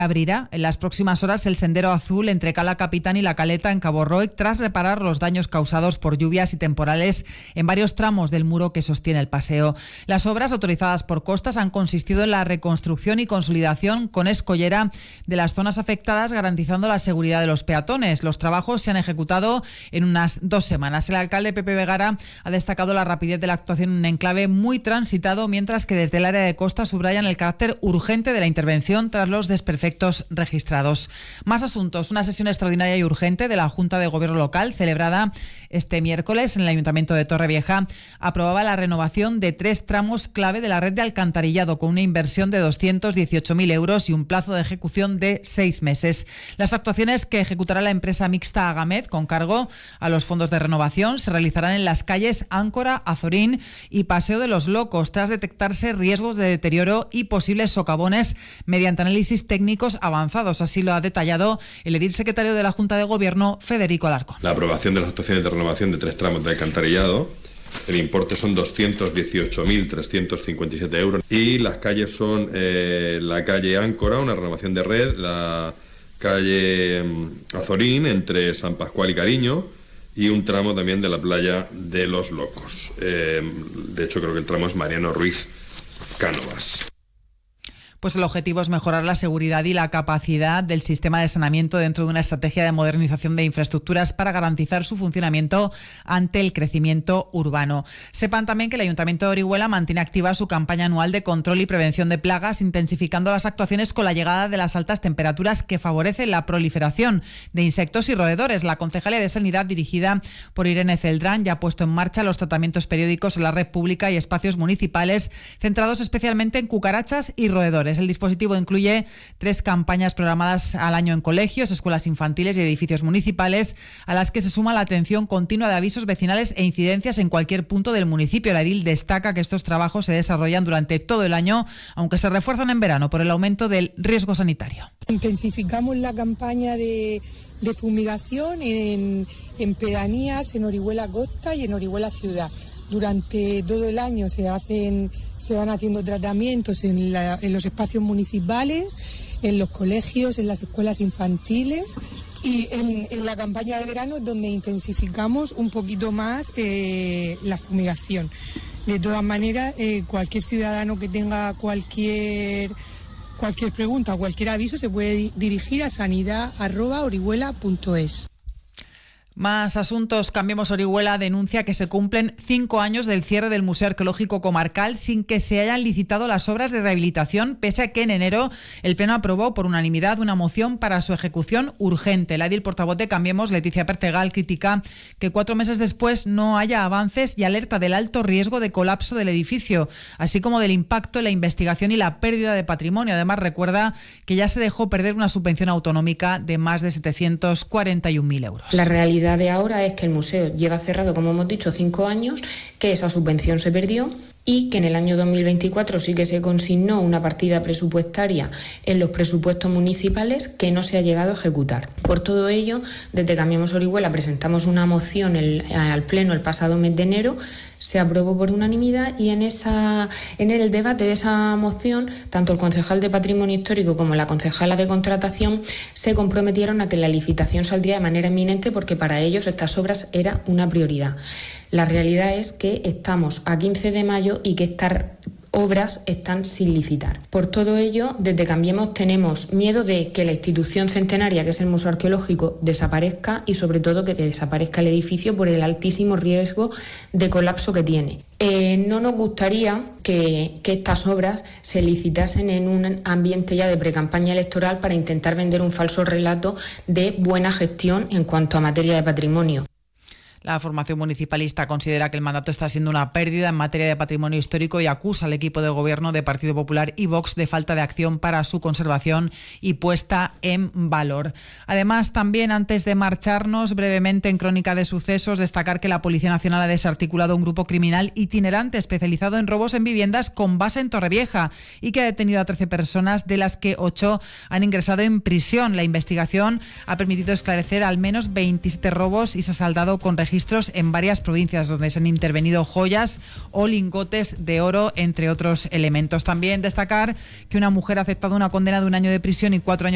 Abrirá en las próximas horas el sendero azul entre Cala Capitán y La Caleta en Cabo Roig tras reparar los daños causados por lluvias y temporales en varios tramos del muro que sostiene el paseo. Las obras autorizadas por Costas han consistido en la reconstrucción y consolidación con escollera de las zonas afectadas, garantizando la seguridad de los peatones. Los trabajos se han ejecutado en unas 2 semanas. El alcalde Pepe Vegara ha destacado la rapidez de la actuación en un enclave muy transitado, mientras que desde el área de Costa subrayan el carácter urgente de la intervención tras los desperfectos registrados. Más asuntos. Una sesión extraordinaria y urgente de la Junta de Gobierno local, celebrada este miércoles en el Ayuntamiento de Torrevieja, aprobaba la renovación de 3 tramos clave de la red de alcantarillado con una inversión de 218.000 euros y un plazo de ejecución de 6 meses. Las actuaciones que ejecutará la empresa mixta Agamed, con cargo a los fondos de renovación, se realizarán en las calles Áncora, Azorín y Paseo de los Locos, tras detectarse riesgos de deterioro y posibles socavones mediante análisis técnicos avanzados. Así lo ha detallado el edil secretario de la Junta de Gobierno, Federico Alarcón. La aprobación de las actuaciones de renovación de 3 tramos de alcantarillado. El importe son 218.357 euros y las calles son la calle Áncora, una renovación de red, la calle Azorín entre San Pascual y Cariño y un tramo también de la playa de los Locos. De hecho, creo que el tramo es Mariano Ruiz Cánovas. Pues el objetivo es mejorar la seguridad y la capacidad del sistema de saneamiento dentro de una estrategia de modernización de infraestructuras para garantizar su funcionamiento ante el crecimiento urbano. Sepan también que el Ayuntamiento de Orihuela mantiene activa su campaña anual de control y prevención de plagas, intensificando las actuaciones con la llegada de las altas temperaturas que favorecen la proliferación de insectos y roedores. La Concejalía de Sanidad, dirigida por Irene Celdrán, ya ha puesto en marcha los tratamientos periódicos en la red pública y espacios municipales, centrados especialmente en cucarachas y roedores. El dispositivo incluye 3 campañas programadas al año en colegios, escuelas infantiles y edificios municipales, a las que se suma la atención continua de avisos vecinales e incidencias en cualquier punto del municipio. La edil destaca que estos trabajos se desarrollan durante todo el año, aunque se refuerzan en verano por el aumento del riesgo sanitario. Intensificamos la campaña de fumigación en pedanías, en Orihuela Costa y en Orihuela Ciudad. Durante todo el año se van haciendo tratamientos en los espacios municipales, en los colegios, en las escuelas infantiles y en la campaña de verano es donde intensificamos un poquito más la fumigación. De todas maneras, cualquier ciudadano que tenga cualquier pregunta o cualquier aviso se puede dirigir a sanidad@orihuela.es. Más asuntos. Cambiemos. Orihuela denuncia que se cumplen 5 años del cierre del Museo Arqueológico Comarcal sin que se hayan licitado las obras de rehabilitación, pese a que en enero el Pleno aprobó por unanimidad una moción para su ejecución urgente. La edil portavoz de Cambiemos, Leticia Pertegal, critica que 4 meses después no haya avances y alerta del alto riesgo de colapso del edificio, así como del impacto en la investigación y la pérdida de patrimonio. Además, recuerda que ya se dejó perder una subvención autonómica de más de 741.000 euros. La realidad de ahora es que el museo lleva cerrado, como hemos dicho, 5 años, que esa subvención se perdió y que en el año 2024 sí que se consignó una partida presupuestaria en los presupuestos municipales que no se ha llegado a ejecutar. Por todo ello, desde Cambiemos Orihuela presentamos una moción al Pleno el pasado mes de enero, se aprobó por unanimidad y en el debate de esa moción, tanto el concejal de Patrimonio Histórico como la concejala de Contratación se comprometieron a que la licitación saldría de manera inminente porque para ellos estas obras era una prioridad. La realidad es que estamos a 15 de mayo y que estas obras están sin licitar. Por todo ello, desde Cambiemos tenemos miedo de que la institución centenaria, que es el Museo Arqueológico, desaparezca y sobre todo que desaparezca el edificio por el altísimo riesgo de colapso que tiene. No nos gustaría que estas obras se licitasen en un ambiente ya de precampaña electoral para intentar vender un falso relato de buena gestión en cuanto a materia de patrimonio. La formación municipalista considera que el mandato está siendo una pérdida en materia de patrimonio histórico y acusa al equipo de gobierno de Partido Popular y Vox de falta de acción para su conservación y puesta en valor. Además, también antes de marcharnos brevemente en Crónica de Sucesos, destacar que la Policía Nacional ha desarticulado un grupo criminal itinerante especializado en robos en viviendas con base en Torrevieja y que ha detenido a 13 personas, de las que 8 han ingresado en prisión. La investigación ha permitido esclarecer al menos 27 robos y se ha saldado con registros en varias provincias donde se han intervenido joyas o lingotes de oro, entre otros elementos. También destacar que una mujer ha aceptado una condena de 1 año de prisión y 4 años